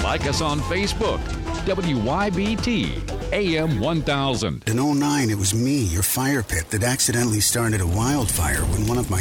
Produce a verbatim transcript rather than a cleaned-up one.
Like us on Facebook. W Y B T A M one thousand. In oh nine, it was me, your fire pit, that accidentally started a wildfire when one of my